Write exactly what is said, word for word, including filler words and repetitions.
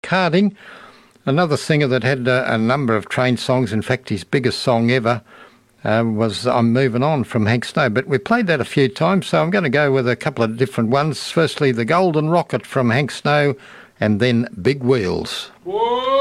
Harding. Another singer that had a, a number of train songs. In fact, his biggest song ever uh, was I'm Moving On from Hank Snow. But we played that a few times, so I'm going to go with a couple of different ones. Firstly, The Golden Rocket from Hank Snow, and then Big Wheels. Whoa!